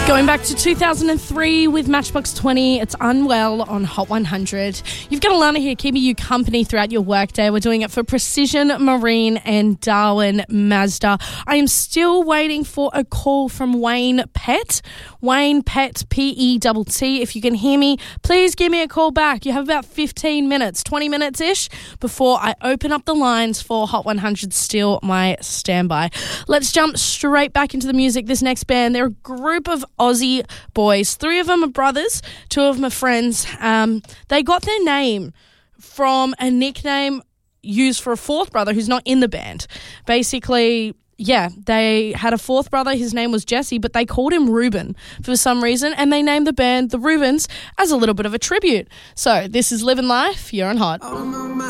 Going back to 2003 with Matchbox 20, it's Unwell on Hot 100. You've got Alana here keeping you company throughout your workday. We're doing it for Precision Marine and Darwin Mazda. I am still waiting for a call from Wayne Pett. Wayne Pett, P-E-T-T. If you can hear me, please give me a call back. You have about 15 minutes, 20 minutes-ish before I open up the lines for Hot 100. Still my standby. Let's jump straight back into the music. This next band, they're a group of Aussie boys. 3 of them are brothers, 2 of them are friends. They got their name from a nickname used for a 4th brother who's not in the band. Basically, yeah, they had a 4th brother. His name was Jesse, but they called him Ruben for some reason, and they named the band the Rubens as a little bit of a tribute. So this is Living Life. You're on Hot.